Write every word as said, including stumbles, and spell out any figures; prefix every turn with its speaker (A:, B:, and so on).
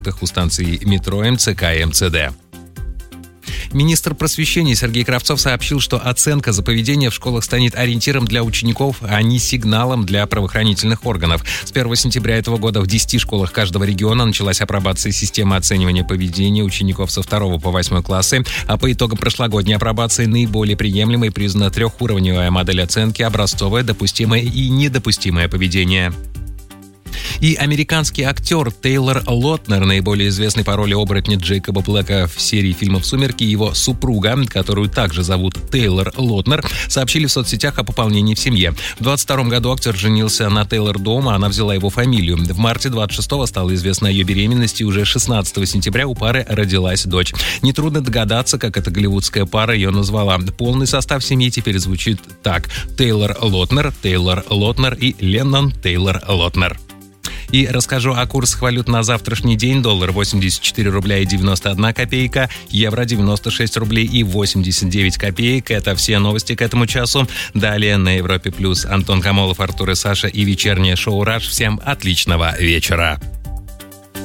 A: у станции метро МЦК и МЦД. Министр просвещения Сергей Кравцов сообщил, что оценка за поведение в школах станет ориентиром для учеников, а не сигналом для правоохранительных органов. С первого сентября этого года в десяти школах каждого региона началась апробация системы оценивания поведения учеников со второго по восьмой классы, а по итогам прошлогодней апробации наиболее приемлемой признана трехуровневая модель оценки: образцовое, допустимое и недопустимое поведение. И американский актер Тейлор Лотнер, наиболее известный по роли оборотня Джейкоба Блэка в серии фильмов «Сумерки», и его супруга, которую также зовут Тейлор Лотнер, сообщили в соцсетях о пополнении в семье. В двадцать втором году актер женился на Тейлор дома, она взяла его фамилию. В марте двадцать шестого стало известно о ее беременности, и уже шестнадцатого сентября у пары родилась дочь. Нетрудно догадаться, как эта голливудская пара ее назвала. Полный состав семьи теперь звучит так: Тейлор Лотнер, Тейлор Лотнер и Леннон Тейлор Лотнер. И расскажу о курсах валют на завтрашний день. Доллар восемьдесят четыре рубля и девяносто одна копейка, евро девяносто шесть рублей и восемьдесят девять копеек. Это все новости к этому часу. Далее на Европе+. Антон Камолов, Артур и Саша и вечернее шоу «Раш». Всем отличного вечера.